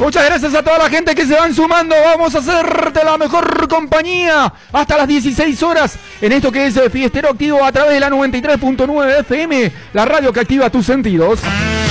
Muchas gracias a toda la gente que se van sumando. Vamos a hacerte la mejor compañía hasta las 16 horas en esto que es Fiestero Activo a través de la 93.9 FM, la radio que activa tus sentidos.